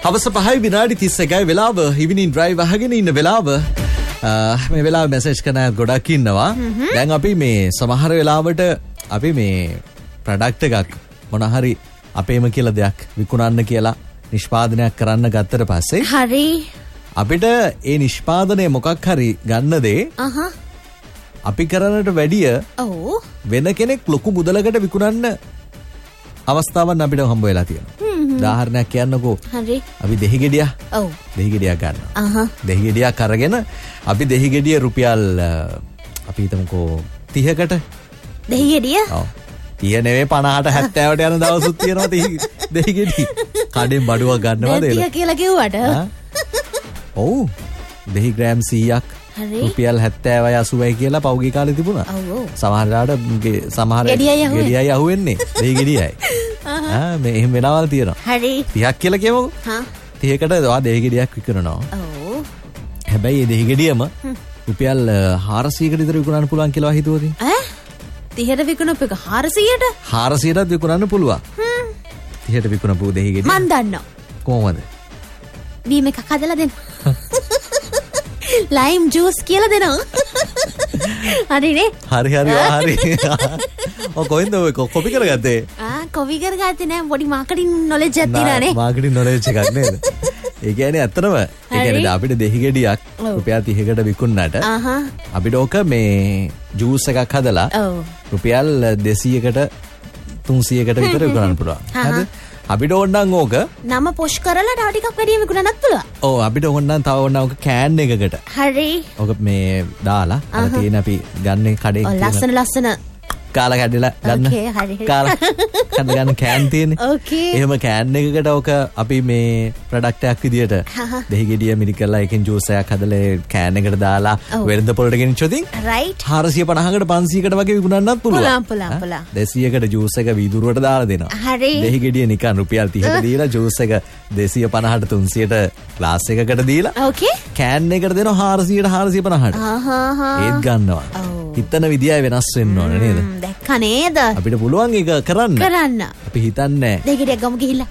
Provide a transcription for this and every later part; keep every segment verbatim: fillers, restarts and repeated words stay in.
හවස පහයි විනාඩි තිස් එකයි වෙලාව. ඉවිනින් ඩ්‍රයිව් අහගෙන ඉන්න වෙලාව. මේ වෙලාව මැසේජ් කරන අය ගොඩක් ඉන්නවා. දැන් අපි මේ සමහර වෙලාවට අපි මේ ප්‍රොඩක්ට් එකක් මොන හරි අපේම කියලා දෙයක් විකුණන්න කියලා නිෂ්පාදනයක් කරන්න ගත්තට පස්සේ හරි අපිට ඒ නිෂ්පාදනය මොකක් හරි ගන්න දේ අපි කරනට වැඩිය ඔව් වෙන කෙනෙක් ලොකු මුදලකට විකුණන්න අවස්ථාවක් අපිට හම්බ වෙලා තියෙනවා. උදාහරණයක් කියන්නකෝ. හරි. අපි දෙහි ගෙඩිය. ඔව්. දෙහි ගෙඩියක් ගන්නවා. අහහ. දෙහි ගෙඩියක් අරගෙන අපි දෙහි ගෙඩිය රුපියල් අපි හිතමුකෝ තිහකට. දෙහි ගෙඩිය? ඔව්. තිහ නෙවෙයි පනහට හැත්තෑවට යන දවසුත් තියෙනවා දෙහි දෙහි ගෙඩි. කඩෙන් බඩුවක් ගන්නවද ඒක? තිහ කියලා කිව්වට. ඔව්. දෙහි ග්‍රෑම් සීයක් රුපියල් හැත්තෑවයි අසූවයි කියලා පෞගී කාලේ තිබුණා. ඔව් ඔව්. සමහර වෙලාවට සමහර ගෙඩියයි අහුවෙන්නේ. දෙහි ගෙඩියයි. ආ මේ එහෙම වෙනවල් තියෙනවා. හරි. තිහක් කියලා කියමුකෝ. හා. තිහකට ඔයා දෙහි ගෙඩියක් විකුණනවා. ඔව්. හැබැයි මේ දෙහි ගෙඩියම රුපියල් හාරසීයකට විතර විකුණන්න පුළුවන් කියලා හිතුවද? ඈ? තිහට විකුණපු එක හාරසීයට? හාරසීයටත් විකුණන්න පුළුවන්. හ්ම්. තිහට විකුණපු දෙහි ගෙඩිය. මන් දන්නවා. කොහොමද? බීම එකක් හදලා දෙන්න. ලයිම් ජූස් කියලා දෙනවා. හරිනේ? හරි හරි හරි. ඔය කොහෙන්ද ඔය කොපි කරගත්තේ? ආ කොපි කරගත්තේ නෑ පොඩි මාකටිං නොලෙජ් එකක් තියෙනවානේ. මාකටිං නොලෙජ් එකක් නේද? ඒ කියන්නේ ඇත්තටම ඒ කියන්නේ අපිට දෙහි ගෙඩියක් රුපියල් තිහකට විකුණන්නට අපිට ඕක මේ ජූස් එකක් හදලා රුපියල් දෙසීයකට තුන්සීයකට විතර විකුණන්න පුළුවන්. හරිද? අපිට ඕනනම් ඕක නම පොෂ් කරලා තව ටිකක් වැඩි විකුණන්නත් පුළුවන්. ඔව් අපිට ඕනනම් තව ඕනනම් ඕක කෑන් එකකට. හරි. ඕක මේ දාලා අර තියෙන අපි ගන්නේ කඩේ ඔව් ලස්සන ලස්සන කාලා කැඩලා ගන්න. ඕකේ හරි. කාලා කඩ ගන්න කෑන් තියෙන්නේ. ඕකේ. එහෙම කෑන් එකකට ඕක අපි මේ ප්‍රොඩක්ට් එකක් විදියට දෙහි ගෙඩිය මිරි කරලා එකෙන් ජූස් එකක් හදලා කෑන් එකට දාලා වෙළඳ පොළට ගෙනිච්චොතින් රයිට් හාරසිය පනහකට පන්සීයකට වගේ විකුණන්නත් පුළුවන්. පුළුවන් පුළුවන් පුළුවන්. දෙසීයකට ජූස් එක වීදුරුවට දාලා දෙනවා. හරි. දෙහි ගෙඩිය නිකන් රුපියල් තිහකට දීලා ජූස් එක දෙසීය පනහට තුන්සීයට ග්ලාස් එකකට දීලා ඕකේ කෑන් එකට දෙනවා හාරසියට හාරසිය පනහට. ආහා ඒත් ගන්නවා. හිතන විදියයි වෙනස් වෙන්න ඕන නේද? දැක්කා නේද? අපිට පුළුවන් ඒක කරන්න. කරන්න. අපි හිතන්නේ දෙහි ගෙඩියක් ගමු ගිහිල්ලා.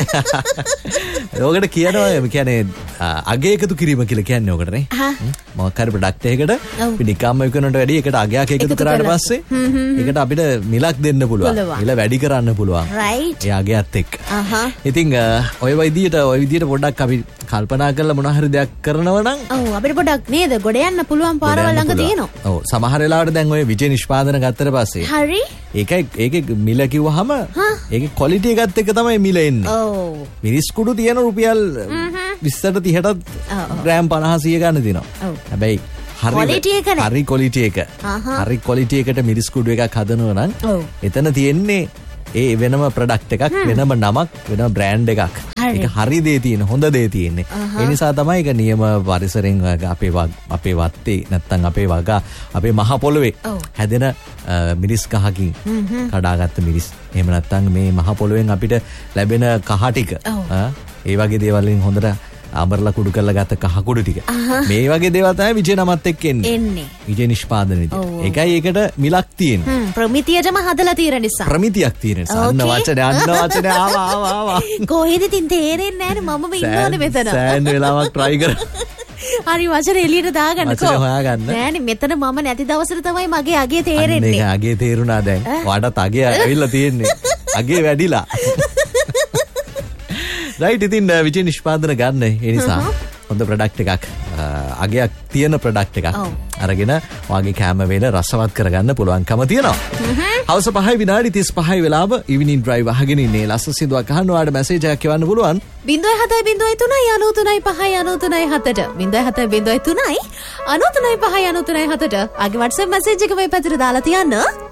ඕකට කියනවා කියන්නේ අගය එකතු කිරීම කියලා කියන්නේ ඕකට නේ. මොකක් හරි ප්‍රොඩක්ට් එකකට අපි නිකම්ම විකුණනට වැඩි එකට අගයක් එකතු කරාට පස්සේ ඒකට අපිට මිලක් දෙන්න පුළුවන්. මිල වැඩි කරන්න පුළුවන්. රයිට්. ඒ අගයත් එක්ක. ඉතින් ඔය විදියට ඔය විදියට පොඩ්ඩක් අපි කල්පනා කරලා මොන හරි දෙයක් කරනවා නම් ඔව් අපිට පොඩ්ඩක් නේද ගොඩ යන්න පුළුවන් පාරවල් ළඟ තියෙනවා. ඔව් සමහර වෙලාවට දැන් ඔය විජේ නිෂ්පාදන ගත්තට පස්සේ හරි. ඒකයි ඒකේ මිල කිව්වහම ඒකේ ක්වොලිටි එකත් එක්ක තමයි මිල එන්නේ. ඔව්. මිරිස් කුඩු තියෙන රුපියල් විස්සට තිහටත් ග්‍රෑම් පනහ සිය ගන්න දෙනවා. හැබැයි හරි හරි ක්වොලිටි එක. හරි ක්වොලිටි එකට මිරිස් කුඩු එකක් හදනවා නම් එතන තියෙන්නේ ඒ වෙනම ප්‍රොඩක්ට් එකක් වෙනම නමක් වෙනම බ්‍රෑන්ඩ් එකක්. ඒක හරි දේ තියෙන හොඳ දේ තියෙන්නේ. ඒ නිසා තමයි ඒක නියම පරිසරෙන් අපේ අපේ වත්තේ නැත්තම් අපේ වගා අපේ මහ පොළොවේ හැදෙන මිරිස් කහකින් කඩාගත්ත මිරිස්. එහෙම නැත්තම් මේ මහ පොළොවෙන් අපිට ලැබෙන කහ ටික ඒ වගේ දේවල් වලින් හොඳට අඹරලා කුඩු කරලා ගත්ත කහ කුඩු ටික. මේ වගේ දේවල් තමයි විජේ නමත් එක්ක එන්නේ. එන්නේ. විජේ නිෂ්පාදනෙදී. ඒකයි ඒකට මිලක් තියෙන්නේ. හ්ම් ප්‍රමිතියටම හදලා තියෙන නිසා. ප්‍රමිතියක් තියෙන නිසා. අන්න වචනේ අන්න වචනේ ආවා ආවා ආවා. කොහෙද තින් තේරෙන්නේ නැහැ නේ මමම ඉන්නවනේ මෙතන. සෑහෙන වෙලාවක් try කරා. හරි වචනේ එළියට දාගන්නකෝ. වචනේ හොයාගන්න. නෑනේ මෙතන මම නැති දවසට තමයි මගේ අගේ තේරෙන්නේ. අනේ අගේ තේරුණා දැන්. ඔයාටත් අගේ ඇවිල්ලා තියෙන්නේ. අගේ වැඩිලා. රයිට් ඉතින් විජේ නිෂ්පාදන ගන්න ඒ නිසා හොඳ ප්‍රොඩක්ට් එකක් අගයක් තියෙන ප්‍රොඩක්ට් එකක් අරගෙන ඔයාගේ කැම වේල රසවත් කරගන්න පුළුවන්කම තියෙනවා. හවස පහයි විනාඩි තිස් පහයි වෙලාව ඉවිනින් ඩ්‍රයිව් අහගෙන ඉන්නේ ලස්ස සිදුවක් අහන්න ඔයාලට මැසේජ් එකක් එවන්න පුළුවන්. ज़ीरो सात ज़ीरो तीन नौ तीन පහයි නවය තුනයි හතට ज़ीरो सात ज़ीरो तीन නවය තුනයි හතට ආගේ WhatsApp මැසේජ් එක මේ පැත්තට දාලා තියන්න.